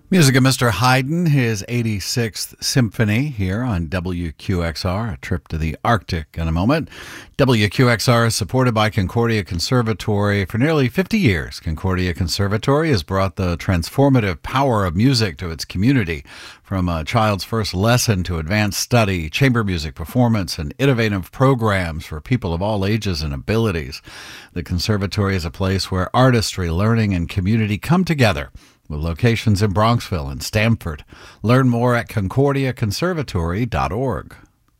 Music of Mr. Haydn, his 86th Symphony here on WQXR. A trip to the Arctic in a moment. WQXR is supported by Concordia Conservatory. For nearly 50 years, Concordia Conservatory has brought the transformative power of music to its community. From a child's first lesson to advanced study, chamber music performance, and innovative programs for people of all ages and abilities. The Conservatory is a place where artistry, learning, and community come together, with locations in Bronxville and Stamford. Learn more at concordiaconservatory.org.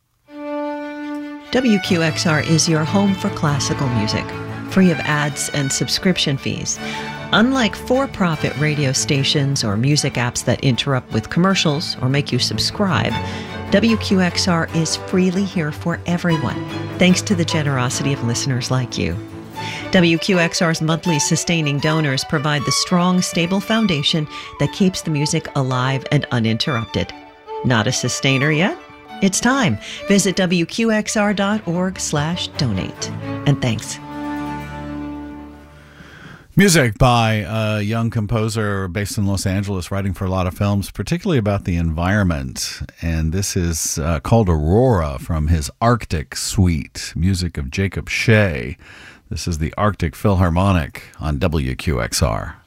WQXR is your home for classical music, free of ads and subscription fees. Unlike for-profit radio stations or music apps that interrupt with commercials or make you subscribe, WQXR is freely here for everyone, thanks to the generosity of listeners like you. WQXR's monthly sustaining donors provide the strong, stable foundation that keeps the music alive and uninterrupted. Not a sustainer yet? It's time. Visit WQXR.org/donate. And thanks. Music by a young composer based in Los Angeles, writing for a lot of films, particularly about the environment. And this is called Aurora from his Arctic Suite, music of Jacob Shea. This is the Arctic Philharmonic on WQXR.